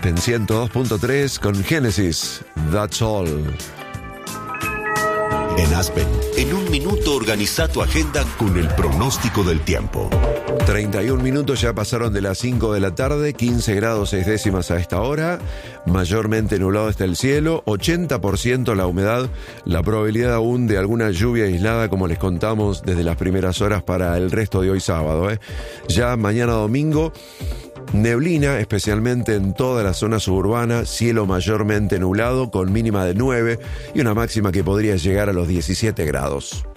En 102.3 con Genesis, That's All. En Aspen, en un minuto organiza tu agenda con el pronóstico del tiempo. 31 minutos ya pasaron de las 5 de la tarde, 15 grados 6 décimas a esta hora, mayormente nublado está el cielo, 80% la humedad, la probabilidad aún de alguna lluvia aislada, como les contamos desde las primeras horas para el resto de hoy sábado. Ya mañana domingo, neblina, especialmente en toda la zona suburbana, cielo mayormente nublado con mínima de 9 y una máxima que podría llegar a los 17 grados.